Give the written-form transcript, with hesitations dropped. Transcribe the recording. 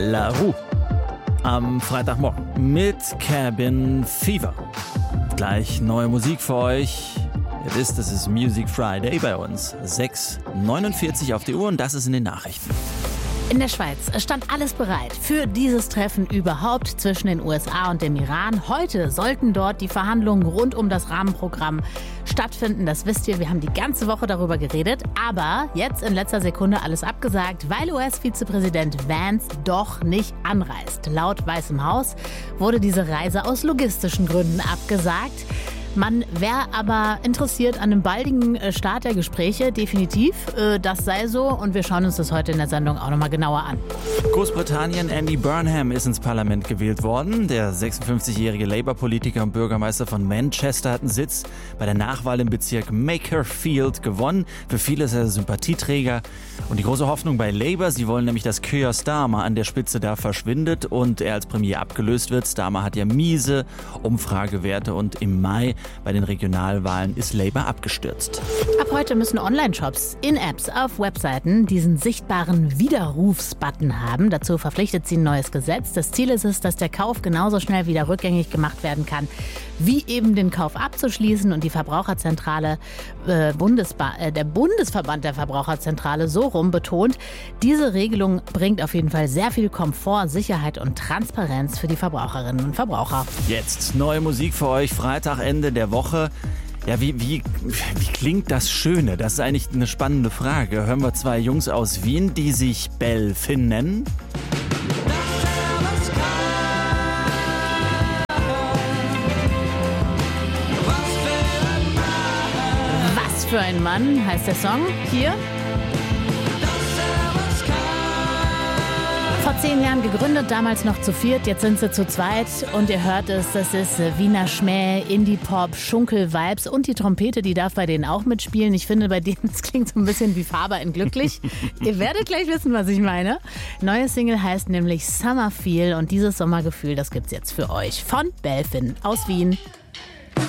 La Roux am Freitagmorgen mit Cabin Fever. Gleich neue Musik für euch. Ihr wisst, es ist Music Friday bei uns. 6:49 auf die Uhr und das ist in den Nachrichten. In der Schweiz stand alles bereit für dieses Treffen überhaupt zwischen den USA und dem Iran. Heute sollten dort die Verhandlungen rund um das Rahmenprogramm stattfinden. Das wisst ihr, wir haben die ganze Woche darüber geredet. Aber jetzt in letzter Sekunde alles abgesagt, weil US-Vizepräsident Vance doch nicht anreist. Laut Weißem Haus wurde diese Reise aus logistischen Gründen abgesagt. Man wäre aber interessiert an einem baldigen Start der Gespräche, definitiv. Das sei so und wir schauen uns das heute in der Sendung auch nochmal genauer an. Großbritannien, Andy Burnham ist ins Parlament gewählt worden. Der 56-jährige Labour-Politiker und Bürgermeister von Manchester hat einen Sitz bei der Nachwahl im Bezirk Makerfield gewonnen. Für viele ist er Sympathieträger. Und die große Hoffnung bei Labour, sie wollen nämlich, dass Keir Starmer an der Spitze da verschwindet und er als Premier abgelöst wird. Starmer hat ja miese Umfragewerte und im Mai bei den Regionalwahlen ist Labour abgestürzt. Ab heute müssen Online-Shops in Apps auf Webseiten diesen sichtbaren Widerrufsbutton haben. Dazu verpflichtet sie ein neues Gesetz. Das Ziel ist es, dass der Kauf genauso schnell wieder rückgängig gemacht werden kann, wie eben den Kauf abzuschließen. Und die Verbraucherzentrale, der Bundesverband der Verbraucherzentrale so rum betont, diese Regelung bringt auf jeden Fall sehr viel Komfort, Sicherheit und Transparenz für die Verbraucherinnen und Verbraucher. Jetzt neue Musik für euch, Freitag, Ende der Woche. Ja, wie klingt das Schöne? Das ist eigentlich eine spannende Frage. Hören wir zwei Jungs aus Wien, die sich Belfin nennen. Was für ein Mann heißt der Song hier. Vor 10 Jahren gegründet, damals noch zu viert, jetzt sind sie zu zweit und ihr hört es, das ist Wiener Schmäh, Indie-Pop, Schunkel-Vibes und die Trompete, die darf bei denen auch mitspielen. Ich finde, bei denen, das klingt so ein bisschen wie Faber in Glücklich. Ihr werdet gleich wissen, was ich meine. Neue Single heißt nämlich Summer Feel und dieses Sommergefühl, das gibt's jetzt für euch von Belfin aus Wien.